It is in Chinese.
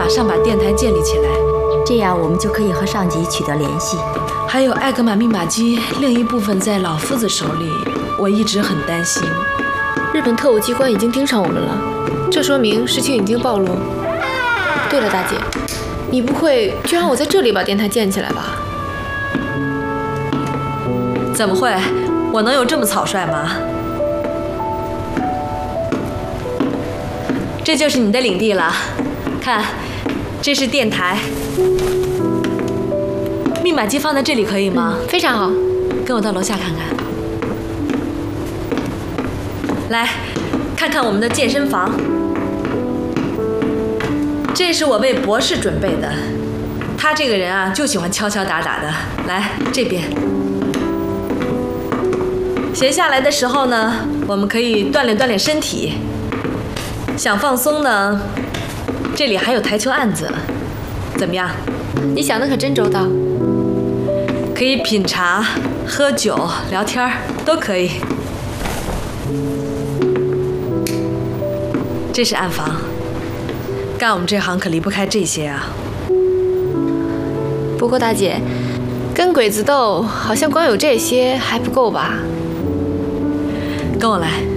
上把电台建立起来， 这样我们就可以和上级取得联系。 还有艾格玛密码机另一部分在老夫子手里，我一直很担心。 日本特务机关已经盯上我们了，这说明事情已经暴露。对了，大姐，你不会就让我在这里把电台建起来吧？ 怎么会？我能有这么草率吗？这就是你的领地了，看，这是电台，密码机放在这里可以吗？ 非常好， 跟我到楼下看看。来，看看我们的健身房，这是我为博士准备的。他这个人啊，就喜欢敲敲打打的。来，这边。闲下来的时候呢，我们可以锻炼锻炼身体。想放松呢，这里还有台球案子，怎么样？ 你想的可真周到。 可以品茶、喝酒、聊天都可以。这是暗房，干我们这行可离不开这些啊。 不过大姐，跟鬼子斗好像光有这些还不够吧？ 跟我来。